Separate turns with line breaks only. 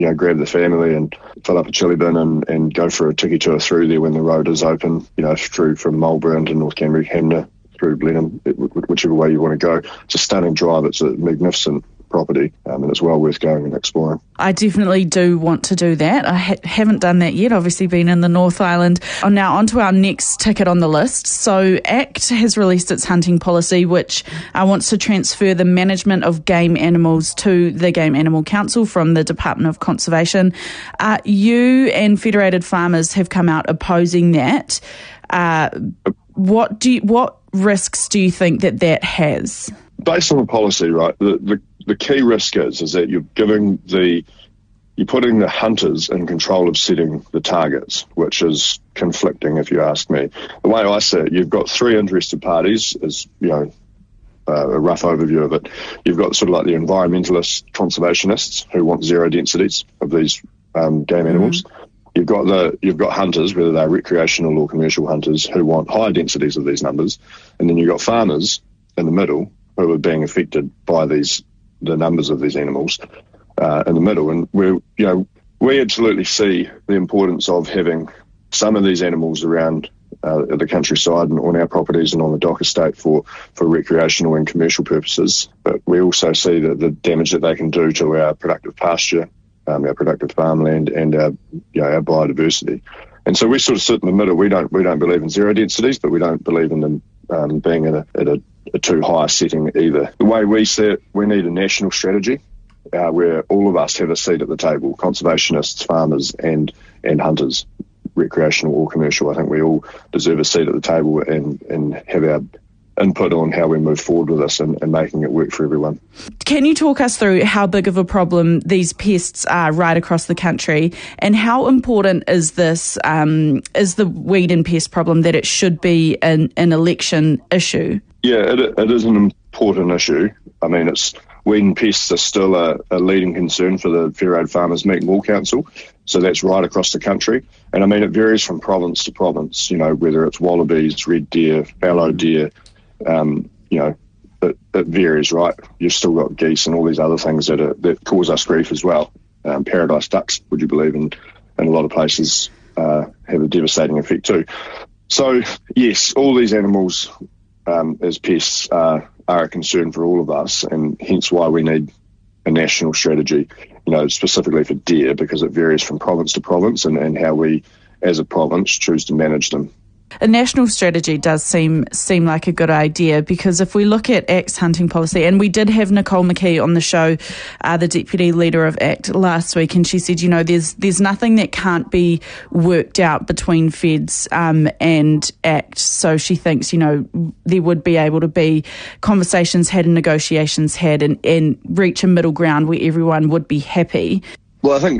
grab the family and fill up a chili bin and go for a tiki tour through there when the road is open, through from Marlborough into North Canterbury, Hanmer, through Blenheim, whichever way you want to go. It's a stunning drive. It's a magnificent property, and it's well worth going and exploring.
I definitely do want to do that. I haven't done that yet, obviously been in the North Island. Now on to our next ticket on the list. So ACT has released its hunting policy, which wants to transfer the management of game animals to the Game Animal Council from the Department of Conservation. You and Federated Farmers have come out opposing that. What risks do you think that has?
Based on the policy, right, the key risk is that you're putting the hunters in control of setting the targets, which is conflicting, if you ask me. The way I see it, you've got three interested parties, as a rough overview of it. You've got sort of like the environmentalists, conservationists who want zero densities of these game animals. You've got hunters, whether they're recreational or commercial hunters, who want higher densities of these numbers, and then you've got farmers in the middle who are being affected by the numbers of these animals in the middle. And we absolutely see the importance of having some of these animals around the countryside and on our properties and on the dock estate for recreational and commercial purposes. But we also see the damage that they can do to our productive pasture, our productive farmland, and our biodiversity. And so we sort of sit in the middle. We don't believe in zero densities, but we don't believe in them being at a too high setting either. The way we see it, we need a national strategy where all of us have a seat at the table: conservationists, farmers, and hunters, recreational or commercial. I think we all deserve a seat at the table and have our input on how we move forward with this and making it work for everyone.
Can you talk us through how big of a problem these pests are right across the country, and how important is this, is the weed and pest problem, that it should be an election issue?
Yeah, it is an important issue. I mean, weed and pests are still a leading concern for the Federated Farmers Meat and Wool Council, so that's right across the country. And I mean, it varies from province to province, whether it's wallabies, red deer, fallow deer, it varies, right? You've still got geese and all these other things that cause us grief as well. Paradise ducks, would you believe, in a lot of places have a devastating effect too. So, yes, all these animals as pests are a concern for all of us, and hence why we need a national strategy, specifically for deer, because it varies from province to province and how we, as a province, choose to manage them.
A national strategy does seem like a good idea, because if we look at ACT's hunting policy, and we did have Nicole McKee on the show, the deputy leader of ACT, last week, and she said, there's nothing that can't be worked out between Feds and ACT. So she thinks, there would be able to be conversations had and negotiations had and reach a middle ground where everyone would be happy.
Well, I think